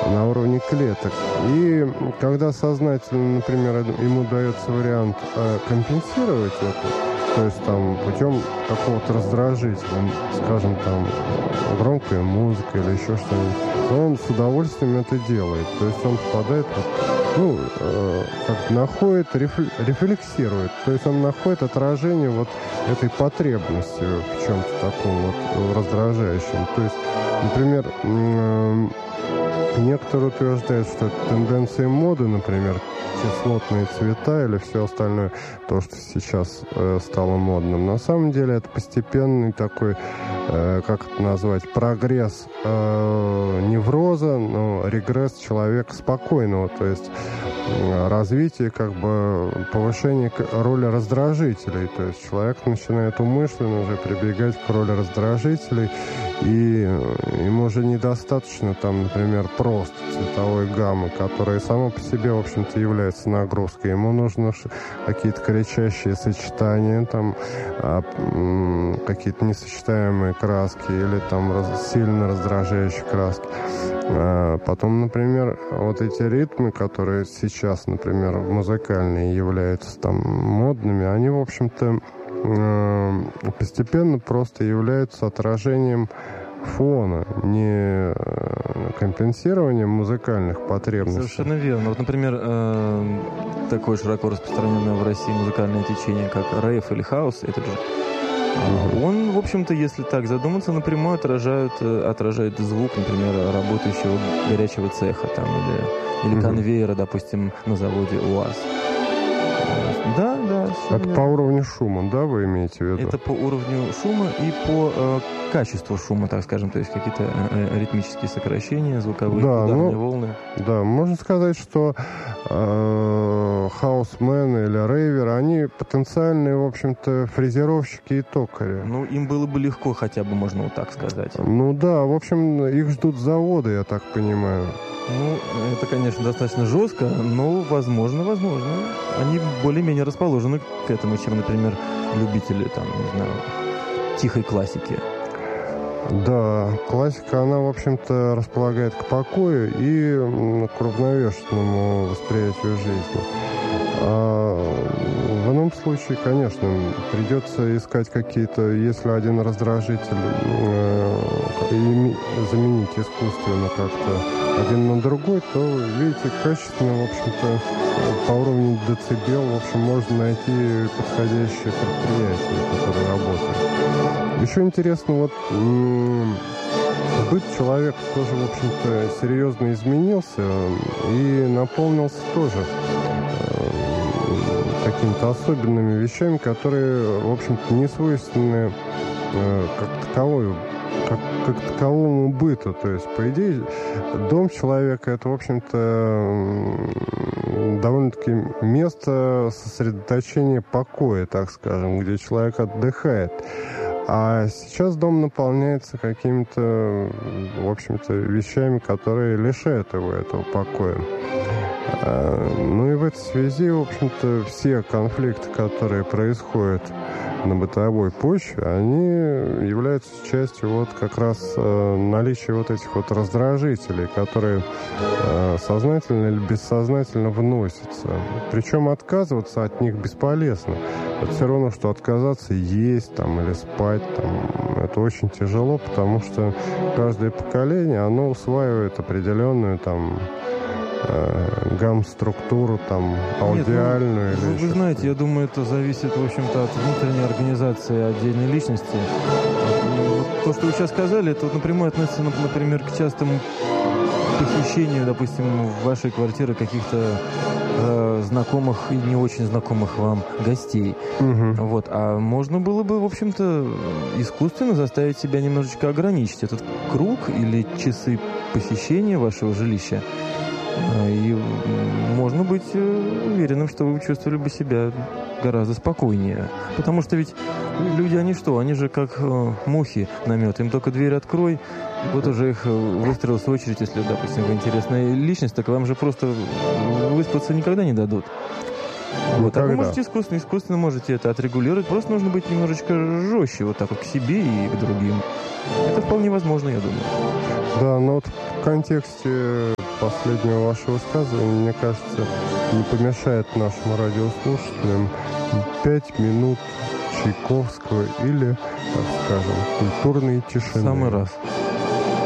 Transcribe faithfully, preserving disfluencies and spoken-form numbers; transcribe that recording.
на уровне клеток. И когда сознательно, например, ему дается вариант э, компенсировать это, то есть там путем какого-то раздражителя, скажем, там громкая музыка или еще что-нибудь, он с удовольствием это делает. То есть он попадает, вот, ну, э, как находит, рефл- рефлексирует. То есть он находит отражение вот этой потребности в чем-то таком вот раздражающем. То есть, например, э, некоторые утверждают, что это тенденции моды, например, кислотные цвета или все остальное, то, что сейчас э, стало модным. На самом деле это постепенный такой, э, как это назвать, прогресс э, невроза, но регресс человека спокойного, то есть э, развитие, как бы повышение роли раздражителей, то есть человек начинает умышленно уже прибегать к роли раздражителей, и ему уже недостаточно там, например, просто цветовой гаммы, которая сама по себе, в общем-то, является нагрузкой. Ему нужны какие-то кричащие сочетания, там, а, м, какие-то несочетаемые краски или там раз, сильно раздражающие краски. А потом, например, вот эти ритмы, которые сейчас, например, музыкальные являются там модными, они, в общем-то, постепенно просто являются отражением фона, не компенсированием музыкальных потребностей. Совершенно верно. Вот, например, э, такое широко распространенное в России музыкальное течение, как рейв или хаус, это же Uh-huh. он, в общем-то, если так задуматься, напрямую отражает, отражает звук, например, работающего горячего цеха там, или, или uh-huh. конвейера, допустим, на заводе УАЗ. Да, да. Это верно. По уровню шума, да, вы имеете в виду? Это по уровню шума и по э, качеству шума, так скажем, то есть какие-то э, ритмические сокращения, звуковые, да, ударные ну, волны. Да, можно сказать, что э, хаусмены или рейверы, они потенциальные, в общем-то, фрезеровщики и токари. Ну, им было бы легко хотя бы, можно вот так сказать. Ну да, в общем, их ждут заводы, я так понимаю. Ну, это, конечно, достаточно жестко, но, возможно, возможно, они более-менее расположены к этому, чем, например, любители, там, не знаю, тихой классики. Да, классика, она, в общем-то, располагает к покою и к уравновешенному восприятию жизни. А в ином случае, конечно, придется искать какие-то, если один раздражитель э, заменить искусственно как-то один на другой, то, видите, качественно, в общем-то, по уровню децибел, в общем, можно найти подходящее предприятие, которое работает. Еще интересно, вот м- быт человека тоже, в общем-то, серьезно изменился и наполнился тоже какими-то особенными вещами, которые, в общем-то, не свойственны э, как таковой, как, как таковому быту. То есть, по идее, дом человека — это, в общем-то, довольно-таки место сосредоточения покоя, так скажем, где человек отдыхает. А сейчас дом наполняется какими-то, в общем-то, вещами, которые лишают его этого покоя. Ну и в этой связи, в общем-то, все конфликты, которые происходят на бытовой почве, они являются частью вот как раз э, наличия вот этих вот раздражителей, которые э, сознательно или бессознательно вносятся. Причем отказываться от них бесполезно. Это все равно, что отказаться есть там, или спать. Там. Это очень тяжело, потому что каждое поколение, оно усваивает определенную там гамм-структуру, там, аудиальную. Нет, ну, или вы, вы знаете, я думаю, это зависит, в общем-то, от внутренней организации отдельной личности. То, что вы сейчас сказали, это вот напрямую относится, например, к частому похищению, допустим, в вашей квартире каких-то э, знакомых и не очень знакомых вам гостей. Угу. Вот. А можно было бы, в общем-то, искусственно заставить себя немножечко ограничить этот круг или часы посещения вашего жилища. И можно быть уверенным, что вы чувствовали бы себя гораздо спокойнее. Потому что ведь люди, они что? Они же как э, мухи на мед. Им только дверь открой, вот уже их выстроилась очередь. Если, допустим, вы интересная личность, так вам же просто выспаться никогда не дадут. Вот. А вы можете искусственно, искусственно можете это отрегулировать. Просто нужно быть немножечко жестче вот так вот к себе и к другим. Это вполне возможно, я думаю. Да, но вот в контексте последнего вашего высказывания, мне кажется, не помешает нашим радиослушателям пять минут Чайковского или, так скажем, культурной тишины. В самый раз.